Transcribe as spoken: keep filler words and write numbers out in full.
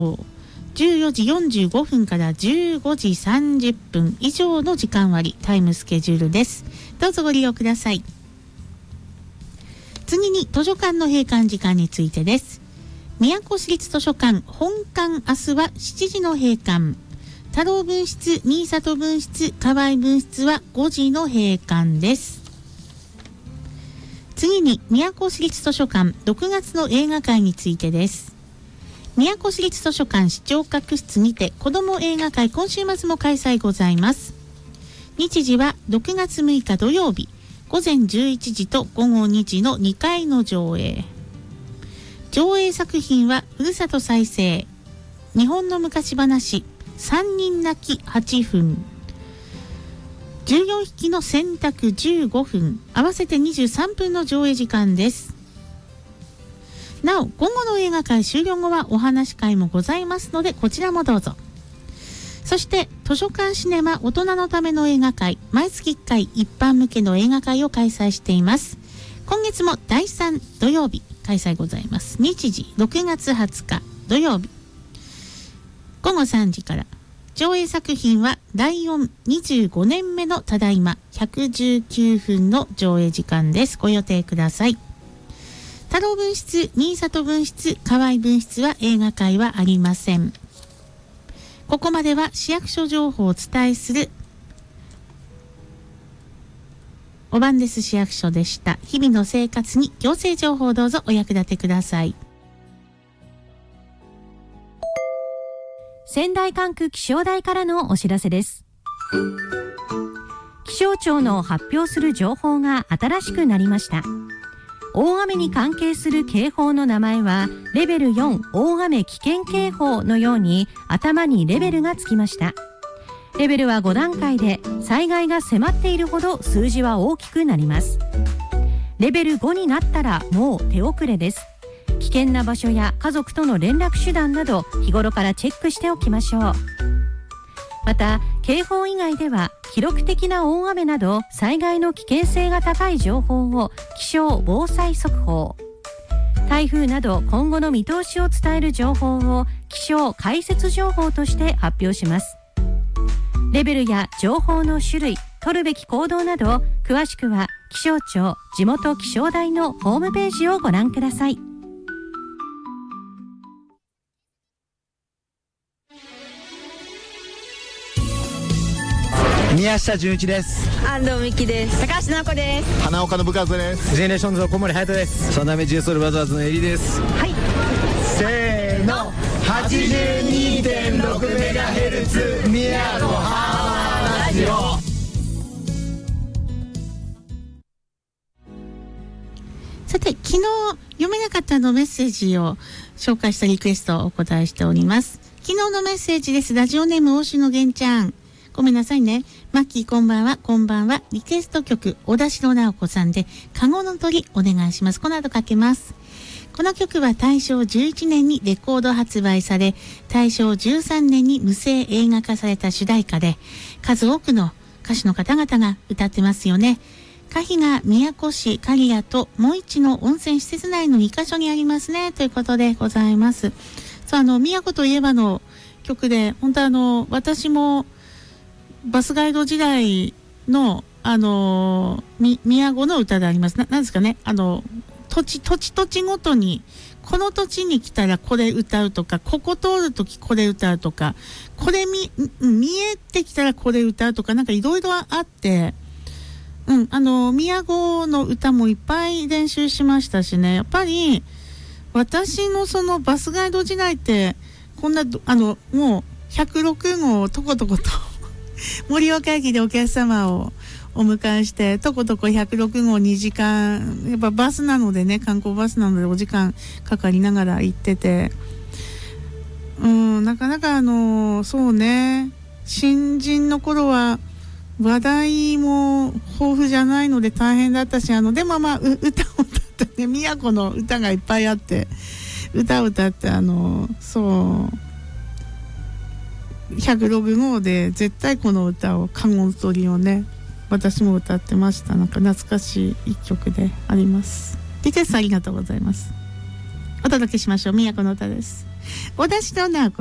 じゅうよじよんじゅうごふんからじゅうごじさんじゅっぷん以上の時間割タイムスケジュールです。どうぞご利用ください。次に図書館の閉館時間についてです。宮古市立図書館本館、明日はしちじの閉館。太郎分室、新里分室、河合分室はごじの閉館です。次に宮古市立図書館ろくがつの映画会についてです。宮古市立図書館視聴覚室にて子ども映画会、今週末も開催ございます。日時はろくがつむいか土曜日ごぜんじゅういちじとごごにじのにかいの上映。上映作品はふるさと再生、日本の昔話、三人泣きはちふん、じゅうよんひきの選択じゅうごふん、合わせてにじゅうさんぷんの上映時間です。なお午後の映画会終了後はお話し会もございますので、こちらもどうぞ。そして図書館シネマ大人のための映画会、毎月いっかい一般向けの映画会を開催しています。今月もだいさん土曜日開催ございます。日時ろくがつはつか土曜日ごごさんじから。上映作品はライオンにじゅうごねんめのただいま、ひゃくじゅうきゅうふんの上映時間です。ご予定ください。太郎分室、新里分室、河合分室は映画会はありません。ここまでは市役所情報をお伝えするおばんです市役所でした。日々の生活に行政情報をどうぞお役立てください。 仙台管区気象台からのお知らせです。気象庁の発表する情報が新しくなりました。大雨に関係する警報の名前はレベルよん大雨危険警報のように頭にレベルがつきました。レベルはごだんかいで、災害が迫っているほど数字は大きくなります。レベルごになったらもう手遅れです。危険な場所や家族との連絡手段など日頃からチェックしておきましょう。また警報以外では記録的な大雨など災害の危険性が高い情報を気象防災速報、台風など今後の見通しを伝える情報を気象解説情報として発表します。レベルや情報の種類、取るべき行動など詳しくは気象庁地元気象台のホームページをご覧ください。 宮下純一です。 安藤美希です。 高橋直子です。 花岡信和です。 ジェネレーションズの小森隼人です。 サナメ ジェイソウルブラザーズのエリです。 はい、 せーの はちじゅうにてんろくメガヘルツ 宮古ハーラジオ。 さて、昨日読めなかったのメッセージを紹介したリクエストをお答えしております。昨日のメッセージです。ラジオネーム大篠源ちゃん、ごめんなさいね。マッキーこんばんは。こんばんは。リクエスト曲小田代直子さんでカゴの鳥お願いします。この後かけます。この曲は大正じゅういちねんにレコード発売され、大正じゅうさんねんに無声映画化された主題歌で、数多くの歌手の方々が歌ってますよね。歌碑が宮古市刈谷ともう一の温泉施設内のにかしょにありますね、ということでございます。そう、あの宮古といえばの曲で、本当あの私もバスガイド時代のあのみ宮古の歌であります。な、なんですかね、あの土地土地土地ごとにこの土地に来たらこれ歌うとか、ここ通るときこれ歌うとか、これ見見えてきたらこれ歌うとか、なんかいろいろあって、うん、あの宮古の歌もいっぱい練習しましたしね。やっぱり私のそのバスガイド時代ってこんなあのもうひゃくろくごうをとことこと盛岡駅でお客様をお迎えしてとことこひゃくろくごうにじかん、やっぱバスなのでね、観光バスなのでお時間かかりながら行ってて、うんなかなかあのそうね、新人の頃は話題も豊富じゃないので大変だったし、あのでもまあ歌を歌ってね、宮古の歌がいっぱいあって歌を歌って、あのそうひゃくろくごうで絶対この歌をカゴの鳥をね、私も歌ってました。なんか懐かしい一曲であります。リクエストありがとうございます。お届けしましょう。宮古の歌です。 お出しとな